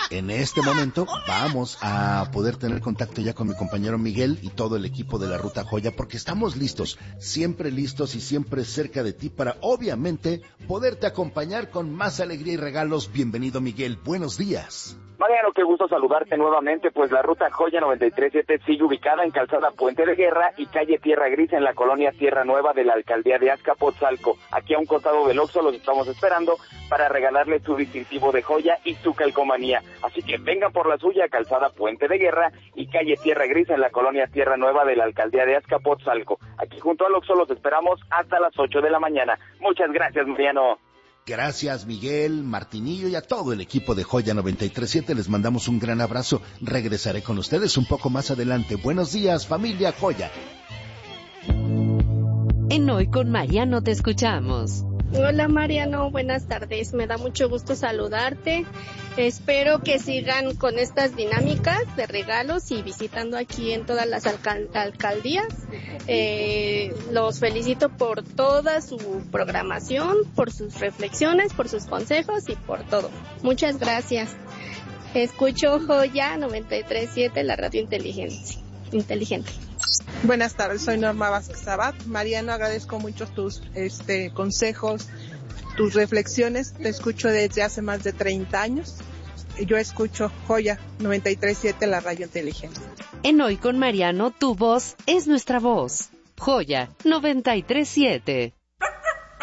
En este momento vamos a poder tener contacto ya con mi compañero Miguel y todo el equipo de la Ruta Joya, porque estamos listos y siempre cerca de ti para, obviamente, poderte acompañar con más alegría y regalos. Bienvenido, Miguel. Buenos días. Mariano, qué gusto saludarte nuevamente, pues la Ruta Joya 937 sigue ubicada en Calzada Puente de Guerra y calle Tierra Gris en la colonia Tierra Nueva de la alcaldía de Azcapotzalco. Aquí a un costado del Oxxo los estamos esperando para regalarles su distintivo de joya y su calcomanía. Así que vengan por la suya, Calzada Puente de Guerra y calle Tierra Gris en la colonia Tierra Nueva de la alcaldía de Azcapotzalco. Aquí junto al Oxxo los esperamos hasta las 8 de la mañana. Muchas gracias, Mariano. Gracias, Miguel, Martinillo y a todo el equipo de Joya 937. Les mandamos un gran abrazo. Regresaré con ustedes un poco más adelante. Buenos días, familia Joya. En Hoy con Mariano te escuchamos. Hola Mariano, buenas tardes. Me da mucho gusto saludarte. Espero que sigan con estas dinámicas de regalos y visitando aquí en todas las alcaldías. Los felicito por toda su programación, por sus reflexiones, por sus consejos y por todo. Muchas gracias. Escucho Joya 937, la radio inteligente. Buenas tardes, soy Norma Vázquez Abad. Mariano, agradezco mucho tus consejos, tus reflexiones. Te escucho desde hace más de 30 años. Yo escucho Joya 937, la radio inteligente. En Hoy con Mariano, tu voz es nuestra voz. Joya 937.